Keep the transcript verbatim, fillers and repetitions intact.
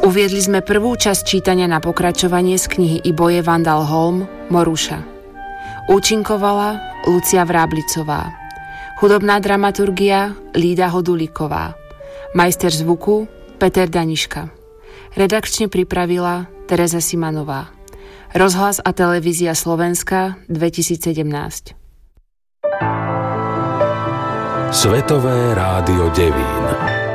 Uviedli sme prvú časť čítania na pokračovanie z knihy Iboje Vandal Holm Moruša. Účinkovala Lucia Vráblicová. Hudobná dramaturgia Lída Hodulíková. Majster zvuku Peter Daniška. Redakčne pripravila Tereza Simanová. Rozhlas a televízia Slovenska dvetisícsedemnásť. Svetové rádio Devín.